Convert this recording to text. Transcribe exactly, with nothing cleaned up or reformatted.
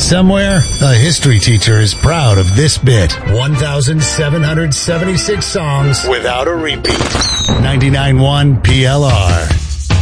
Somewhere, a history teacher is proud of this bit. one thousand seven hundred seventy-six songs without a repeat. ninety-nine point one P L R.